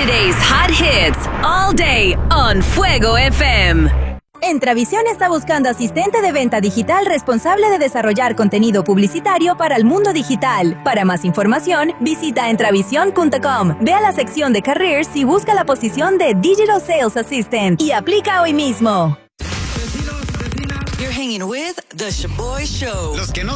Today's hot hits all day on Fuego FM. Entravisión está buscando asistente de venta digital responsable de desarrollar contenido publicitario para el mundo digital. Para más información, visita entravision.com. Ve a la sección de Careers y busca la posición de Digital Sales Assistant y aplica hoy mismo. You're hanging with The Shaboy Show. Los que no